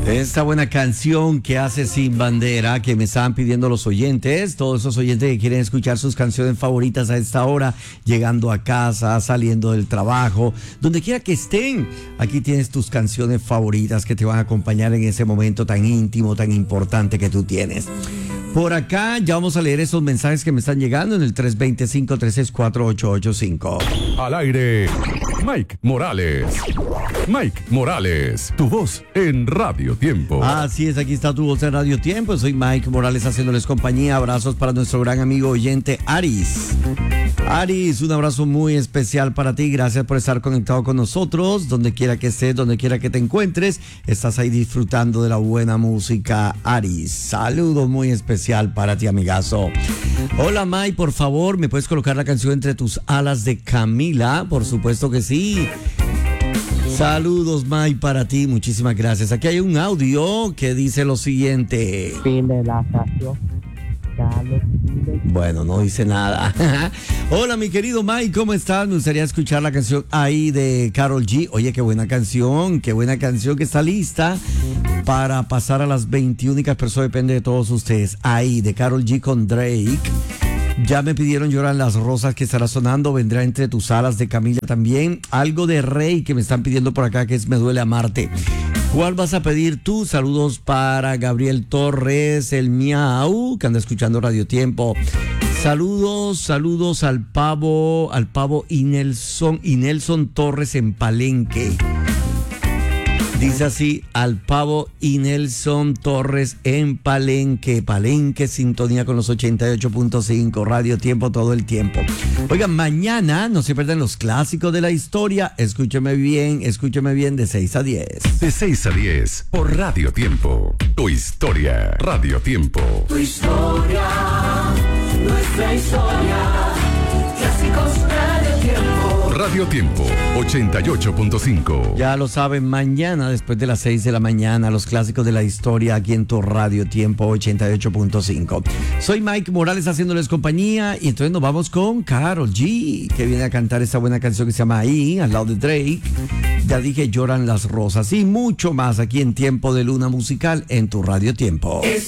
Esta buena canción que hace Sin Bandera, que me estaban pidiendo los oyentes, todos esos oyentes que quieren escuchar sus canciones favoritas a esta hora, llegando a casa, saliendo del trabajo, donde quiera que estén. Aquí tienes tus canciones favoritas que te van a acompañar en ese momento tan íntimo, tan importante que tú tienes. Por acá ya vamos a leer esos mensajes que me están llegando en el 325-364-8885. Al aire, Mike Morales. Mike Morales, tu voz en Radio Tiempo. Así es, aquí está tu voz en Radio Tiempo. Soy Mike Morales haciéndoles compañía. Abrazos para nuestro gran amigo oyente Aris. Aris, un abrazo muy especial para ti. Gracias por estar conectado con nosotros. Donde quiera que estés, donde quiera que te encuentres, estás ahí disfrutando de la buena música. Aris, saludos muy especial para ti, amigazo. Hola, Mike, por favor, ¿me puedes colocar la canción Entre tus alas de Camila? Por supuesto que sí. Saludos, Mike, para ti. Muchísimas gracias. Aquí hay un audio que dice lo siguiente. Fin de la canción. Bueno, no dice nada. Hola, mi querido Mike, ¿cómo estás? Me gustaría escuchar la canción ahí de Karol G. Oye, qué buena canción que está lista para pasar a las 21. Pero eso depende de todos ustedes. Ahí, de Karol G con Drake. Ya me pidieron Lloran las Rosas, que estará sonando. Vendrá Entre tus alas de Camila también. Algo de Rey que me están pidiendo por acá, que es Me duele amarte. ¿Cuál vas a pedir tú? Saludos para Gabriel Torres, el Miau, que anda escuchando Radio Tiempo. Saludos al pavo y Nelson Torres en Palenque. Dice así, al pavo y Nelson Torres en Palenque, sintonía con los 88.5, Radio Tiempo todo el tiempo. Oigan, mañana no se pierdan los clásicos de la historia. Escúcheme bien, de 6 a 10. De 6 a 10, por Radio Tiempo. Tu historia, Radio Tiempo. Tu historia, nuestra historia. Clásicos Radio Tiempo. Radio Tiempo 88.5. Ya lo saben, mañana después de las 6 de la mañana, los clásicos de la historia aquí en tu Radio Tiempo 88.5. Soy Mike Morales haciéndoles compañía y entonces nos vamos con Karol G, que viene a cantar esta buena canción que se llama Ahí, al lado de Drake. Ya dije, Lloran las Rosas y mucho más aquí en Tiempo de Luna Musical en tu Radio Tiempo.